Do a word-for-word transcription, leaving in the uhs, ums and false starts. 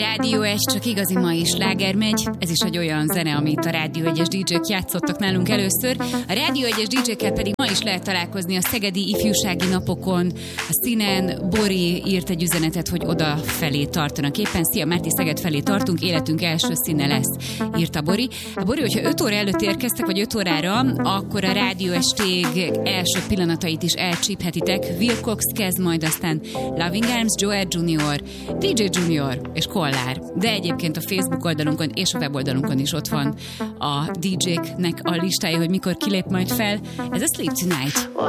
Rádió egy, csak igazi ma is sláger megy. Ez is egy olyan zene, amit a Rádió egyes dé jék játszottak nálunk először. A Rádió egyes dé jékkel pedig ma is lehet találkozni a Szegedi Ifjúsági Napokon. A színen Bori írt egy üzenetet, hogy oda felé tartanak éppen. Szia Márti, Szeged felé tartunk, életünk első színe lesz, írta Bori. A Bori, hogyha öt óra előtt érkeztek, vagy öt órára, akkor a Rádió Esték első pillanatait is elcsíphetitek. Wilcox kezd, majd aztán Loving Arms, Joel junior, dé dzsé Junior és Kollár. De egyébként a Facebook oldalunkon és a weboldalunkon is ott van a dé jéknek a listája, hogy mikor kilép majd fel. Ez a Sleep Tonight.